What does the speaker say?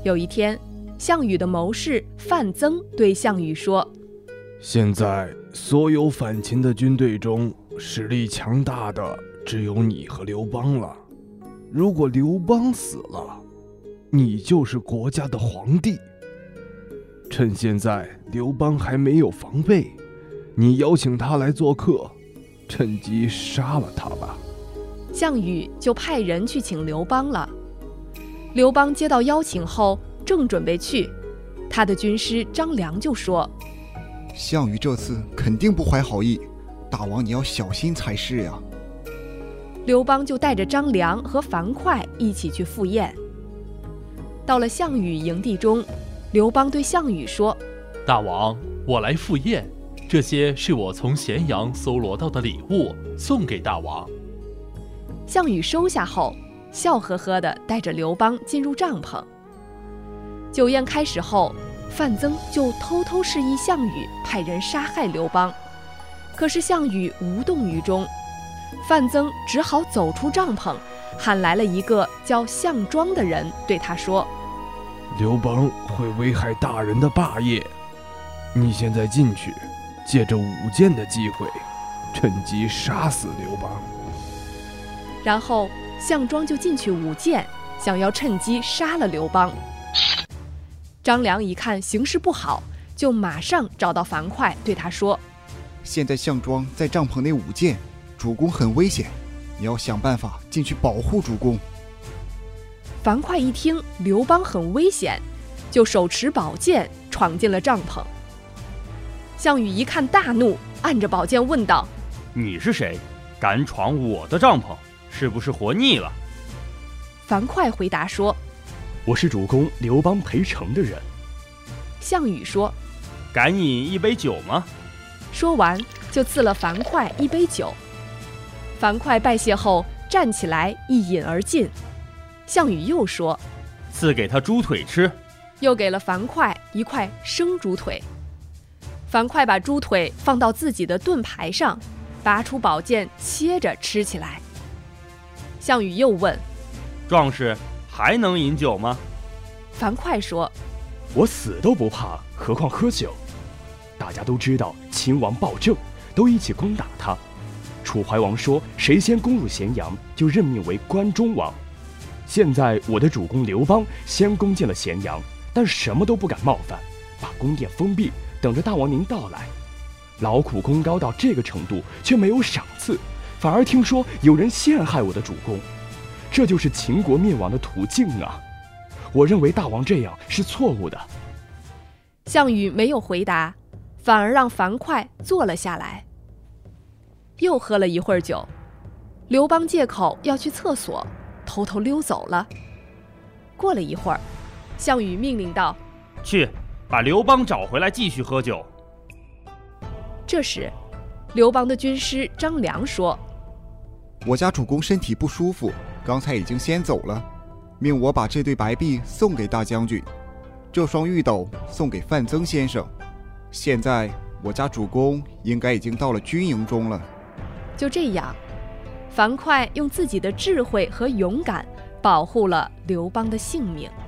有一天，项羽的谋士范增对项羽说： 现在所有反秦的军队中，实力强大的只有你和刘邦了。如果刘邦死了，你就是国家的皇帝。趁现在刘邦还没有防备，你邀请他来做客，趁机杀了他吧。 项羽就派人去请刘邦了。刘邦接到邀请后，正准备去，他的军师张良就说： 项羽这次肯定不怀好意，大王你要小心才是呀。 刘邦就带着张良和樊哙一起去赴宴。到了项羽营地中，刘邦对项羽说： 大王，我来赴宴，这些是我从咸阳搜罗到的礼物，送给大王。 项羽收下后，笑呵呵地带着刘邦进入帐篷。酒宴开始后，范增就偷偷示意项羽派人杀害刘邦，可是项羽无动于衷。范增只好走出帐篷，喊来了一个叫项庄的人，对他说： 刘邦会危害大人的霸业，你现在进去，借着舞剑的机会，趁机杀死刘邦。 然后项庄就进去舞剑，想要趁机杀了刘邦。张良一看形势不好，就马上找到樊哙，对他说： 现在项庄在帐篷内舞剑，主公很危险，你要想办法进去保护主公。 樊哙一听刘邦很危险，就手持宝剑闯进了帐篷。项羽一看大怒，按着宝剑问道： 你是谁？敢闯我的帐篷，是不是活腻了？ 樊哙回答说： 我是主公刘邦陪城的人。 项羽说： 敢饮一杯酒吗？ 说完就赐了樊哙一杯酒。樊哙拜谢后站起来一饮而尽。项羽又说： 赐给他猪腿吃。 又给了樊哙一块生猪腿。樊哙把猪腿放到自己的盾牌上，拔出宝剑切着吃起来。项羽又问： 壮士还能饮酒吗？ 樊哙说： 我死都不怕，何况喝酒。大家都知道秦王暴政，都一起攻打他。楚怀王说谁先攻入咸阳，就任命为关中王。现在我的主公刘邦先攻进了咸阳，但什么都不敢冒犯，把宫殿封闭，等着大王您到来。劳苦功高到这个程度，却没有赏赐，反而听说有人陷害我的主公，这就是秦国灭亡的途径啊！我认为大王这样是错误的。 项羽没有回答，反而让樊哙坐了下来。又喝了一会儿酒，刘邦借口要去厕所，偷偷溜走了。过了一会儿，项羽命令道： 去，把刘邦找回来继续喝酒。 这时，刘邦的军师张良说： 我家主公身体不舒服，刚才已经先走了，命我把这对白璧送给大将军，这双玉斗送给范增先生。现在我家主公应该已经到了军营中了。 就这样，樊哙用自己的智慧和勇敢保护了刘邦的性命。